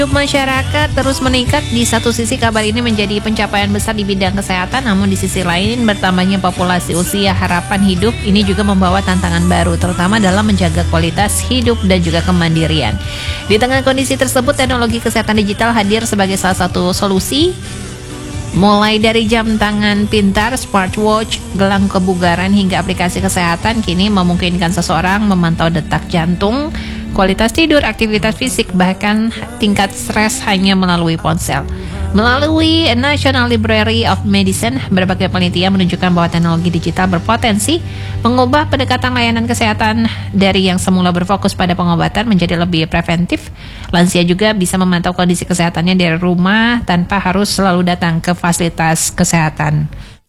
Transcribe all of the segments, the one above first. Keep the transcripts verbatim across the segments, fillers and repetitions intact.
Hidup masyarakat terus meningkat. Di satu sisi kabar ini menjadi pencapaian besar di bidang kesehatan, namun di sisi lain bertambahnya populasi usia harapan hidup ini juga membawa tantangan baru, terutama dalam menjaga kualitas hidup dan juga kemandirian. Di tengah kondisi tersebut, teknologi kesehatan digital hadir sebagai salah satu solusi. Mulai dari jam tangan pintar, smartwatch, gelang kebugaran hingga aplikasi kesehatan kini memungkinkan seseorang memantau detak jantung, kualitas tidur, aktivitas fisik, bahkan tingkat stres hanya melalui ponsel. Melalui National Library of Medicine, berbagai penelitian menunjukkan bahwa teknologi digital berpotensi mengubah pendekatan layanan kesehatan dari yang semula berfokus pada pengobatan menjadi lebih preventif. Lansia juga bisa memantau kondisi kesehatannya dari rumah tanpa harus selalu datang ke fasilitas kesehatan.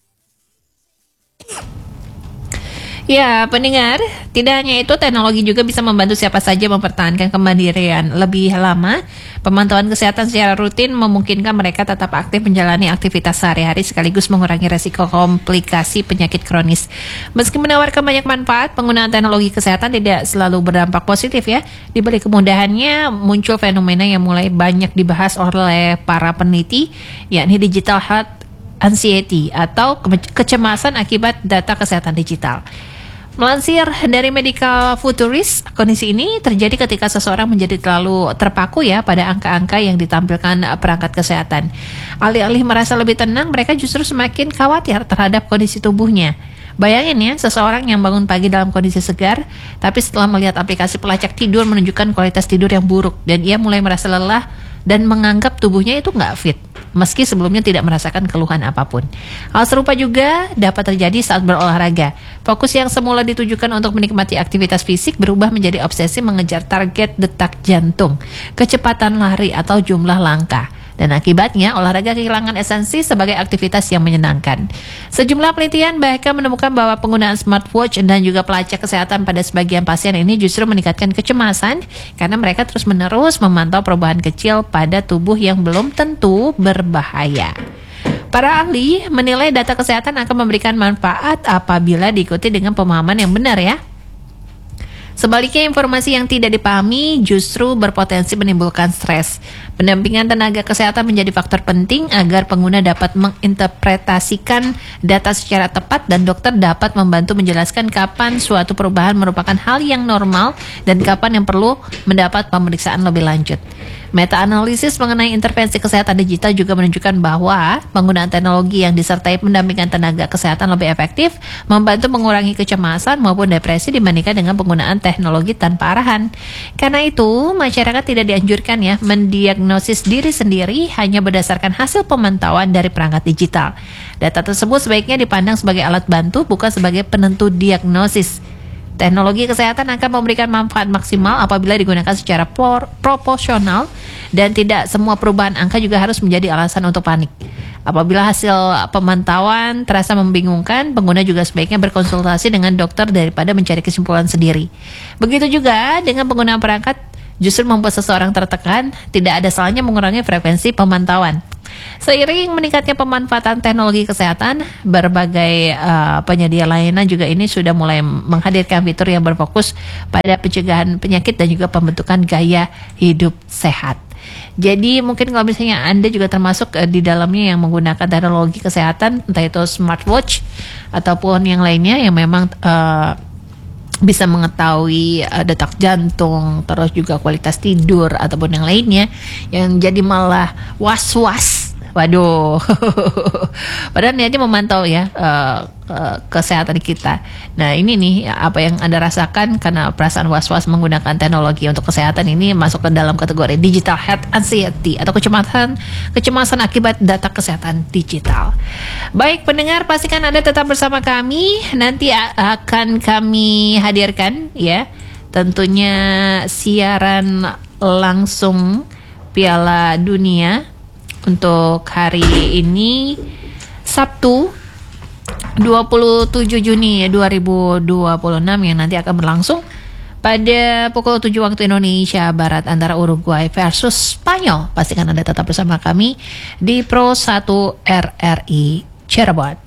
Ya, pendengar, tidak hanya itu, teknologi juga bisa membantu siapa saja mempertahankan kemandirian lebih lama. Pemantauan kesehatan secara rutin memungkinkan mereka tetap aktif menjalani aktivitas sehari-hari sekaligus mengurangi resiko komplikasi penyakit kronis. Meski menawarkan banyak manfaat, penggunaan teknologi kesehatan tidak selalu berdampak positif ya. Di balik kemudahannya, muncul fenomena yang mulai banyak dibahas oleh para peneliti, yakni digital health anxiety atau kecemasan akibat data kesehatan digital. Melansir dari Medical Futurist, kondisi ini terjadi ketika seseorang menjadi terlalu terpaku ya pada angka-angka yang ditampilkan perangkat kesehatan. Alih-alih merasa lebih tenang, mereka justru semakin khawatir terhadap kondisi tubuhnya. Bayangin ya, seseorang yang bangun pagi dalam kondisi segar, tapi setelah melihat aplikasi pelacak tidur menunjukkan kualitas tidur yang buruk, dan ia mulai merasa lelah dan menganggap tubuhnya itu nggak fit, meski sebelumnya tidak merasakan keluhan apapun. Hal serupa juga dapat terjadi saat berolahraga. Fokus yang semula ditujukan untuk menikmati aktivitas fisik berubah menjadi obsesi mengejar target detak jantung, kecepatan lari atau jumlah langkah. Dan akibatnya olahraga kehilangan esensi sebagai aktivitas yang menyenangkan. Sejumlah penelitian bahkan menemukan bahwa penggunaan smartwatch dan juga pelacak kesehatan pada sebagian pasien ini justru meningkatkan kecemasan karena mereka terus-menerus memantau perubahan kecil pada tubuh yang belum tentu berbahaya. Para ahli menilai data kesehatan akan memberikan manfaat apabila diikuti dengan pemahaman yang benar ya. Sebaliknya, informasi yang tidak dipahami justru berpotensi menimbulkan stres. Pendampingan tenaga kesehatan menjadi faktor penting agar pengguna dapat menginterpretasikan data secara tepat dan dokter dapat membantu menjelaskan kapan suatu perubahan merupakan hal yang normal dan kapan yang perlu mendapat pemeriksaan lebih lanjut. Meta-analisis mengenai intervensi kesehatan digital juga menunjukkan bahwa penggunaan teknologi yang disertai pendampingan tenaga kesehatan lebih efektif membantu mengurangi kecemasan maupun depresi dibandingkan dengan penggunaan teknologi tanpa arahan. Karena itu, masyarakat tidak dianjurkan ya mendiagnosis diri sendiri hanya berdasarkan hasil pemantauan dari perangkat digital. Data tersebut sebaiknya dipandang sebagai alat bantu, bukan sebagai penentu diagnosis. Teknologi kesehatan akan memberikan manfaat maksimal apabila digunakan secara por- proporsional dan tidak semua perubahan angka juga harus menjadi alasan untuk panik. Apabila hasil pemantauan terasa membingungkan, pengguna juga sebaiknya berkonsultasi dengan dokter daripada mencari kesimpulan sendiri. Begitu juga dengan penggunaan perangkat justru membuat seseorang tertekan, tidak ada salahnya mengurangi frekuensi pemantauan. Seiring meningkatnya pemanfaatan teknologi kesehatan, berbagai uh, penyedia layanan juga ini sudah mulai menghadirkan fitur yang berfokus pada pencegahan penyakit dan juga pembentukan gaya hidup sehat. Jadi mungkin kalau misalnya Anda juga termasuk uh, di dalamnya yang menggunakan teknologi kesehatan, entah itu smartwatch ataupun yang lainnya yang memang uh, bisa mengetahui uh, detak jantung, terus juga kualitas tidur ataupun yang lainnya, yang jadi malah was-was. Waduh, padahal niatnya memantau ya uh, uh, kesehatan kita. Nah ini nih apa yang Anda rasakan karena perasaan was-was menggunakan teknologi untuk kesehatan ini masuk ke dalam kategori digital health anxiety atau kecemasan kecemasan akibat data kesehatan digital. Baik pendengar, pastikan Anda tetap bersama kami. Nanti a- akan kami hadirkan ya tentunya siaran langsung Piala Dunia untuk hari ini Sabtu dua puluh tujuh Juni dua ribu dua puluh enam yang nanti akan berlangsung pada pukul tujuh waktu Indonesia Barat antara Uruguay versus Spanyol. Pastikan Anda tetap bersama kami di Pro satu R R I Cirebon.